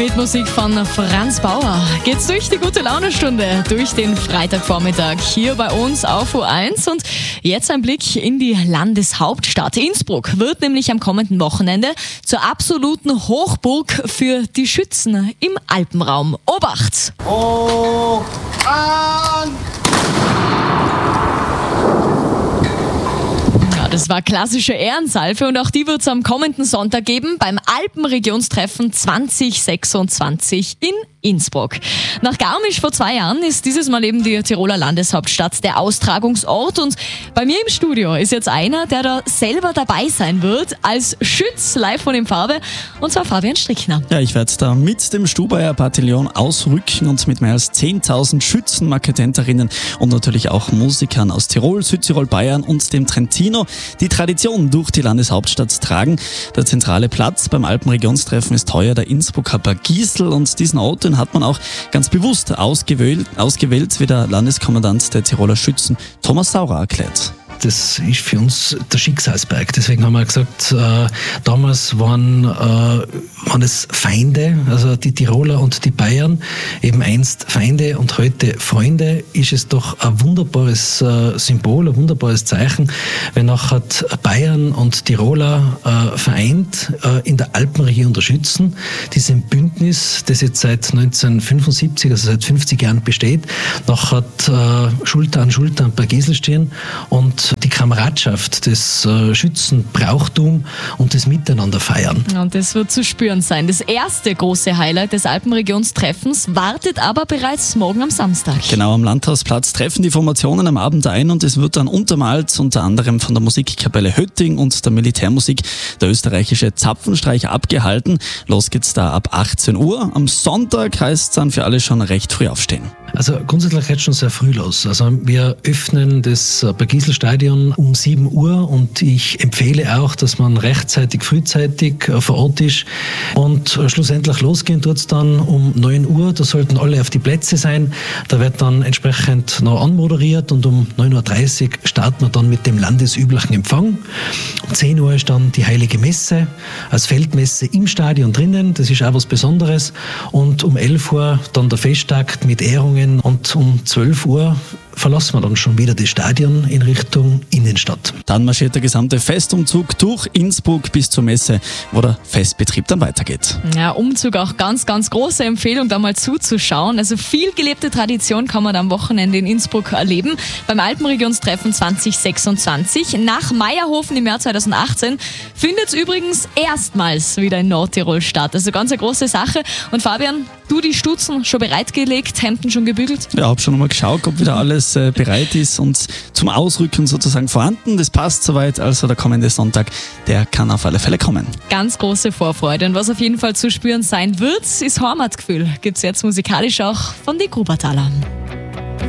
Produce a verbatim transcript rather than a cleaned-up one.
Mit Musik von Franz Bauer geht's durch die gute Laune-Stunde, durch den Freitagvormittag hier bei uns auf U eins. Und jetzt ein Blick in die Landeshauptstadt. Innsbruck wird nämlich am kommenden Wochenende zur absoluten Hochburg für die Schützen im Alpenraum. Obacht! Hoch an! Das war klassische Ehrensalve und auch die wird es am kommenden Sonntag geben beim Alpenregionstreffen zwanzig sechsundzwanzig in Innsbruck. Nach Garmisch vor zwei Jahren ist dieses Mal eben die Tiroler Landeshauptstadt der Austragungsort und bei mir im Studio ist jetzt einer, der da selber dabei sein wird als Schütz live von in Farbe, und zwar Fabian Strickner. Ja, ich werde da mit dem Stubaier Bataillon ausrücken und mit mehr als zehntausend Schützen, Marketenterinnen und natürlich auch Musikern aus Tirol, Südtirol, Bayern und dem Trentino die Tradition durch die Landeshauptstadt tragen. Der zentrale Platz beim Alpenregionstreffen ist heuer der Innsbrucker Bergisel und diesen Ort den hat man auch ganz bewusst ausgewählt, ausgewählt, wie der Landeskommandant der Tiroler Schützen Thomas Saurer erklärt. Das ist für uns der Schicksalsberg. Deswegen haben wir gesagt, äh, damals waren, äh, waren es Feinde, also die Tiroler und die Bayern, eben einst Feinde und heute Freunde. Ist es doch ein wunderbares äh, Symbol, ein wunderbares Zeichen, wenn nachher Bayern und Tiroler äh, vereint äh, in der Alpenregion der Schützen, diesem Bündnis, das jetzt seit neunzehnhundertfünfundsiebzig, also seit fünfzig Jahren besteht, nachher äh, Schulter an Schulter am Bergisel stehen und die Kameradschaft, das äh, Schützenbrauchtum und das Miteinander feiern. Und das wird zu spüren sein. Das erste große Highlight des Alpenregionstreffens wartet aber bereits morgen am Samstag. Genau, am Landhausplatz treffen die Formationen am Abend ein und es wird dann untermalt unter anderem von der Musikkapelle Hötting und der Militärmusik der österreichische Zapfenstreich abgehalten. Los geht's da ab achtzehn Uhr. Am Sonntag heißt es dann für alle schon recht früh aufstehen. Also grundsätzlich geht es schon sehr früh los. Also wir öffnen das Bergiselstadion um sieben Uhr und ich empfehle auch, dass man rechtzeitig, frühzeitig vor Ort ist. Und schlussendlich losgehen tut es dann um neun Uhr. Da sollten alle auf die Plätze sein. Da wird dann entsprechend noch anmoderiert und um neun Uhr dreißig starten wir dann mit dem landesüblichen Empfang. Um zehn Uhr ist dann die Heilige Messe als Feldmesse im Stadion drinnen. Das ist auch was Besonderes. Und um elf Uhr dann der Festakt mit Ehrungen. Und um zwölf Uhr verlassen wir dann schon wieder das Stadion in Richtung Innenstadt. Dann marschiert der gesamte Festumzug durch Innsbruck bis zur Messe, wo der Festbetrieb dann weitergeht. Ja, Umzug auch ganz, ganz große Empfehlung, da mal zuzuschauen. Also viel gelebte Tradition kann man am Wochenende in Innsbruck erleben. Beim Alpenregionstreffen zwanzig sechsundzwanzig. Nach Meierhofen im Jahr zweitausendachtzehn findet es übrigens erstmals wieder in Nordtirol statt. Also ganz eine große Sache. Und Fabian, du die Stutzen schon bereitgelegt, Hemden schon gebügelt? Ja, hab schon mal geschaut, ob wieder alles äh, bereit ist und zum Ausrücken sozusagen vorhanden. Das passt soweit, also der kommende Sonntag, der kann auf alle Fälle kommen. Ganz große Vorfreude. Und was auf jeden Fall zu spüren sein wird, ist Heimatgefühl. Gibt's jetzt musikalisch auch von die Grubertaler.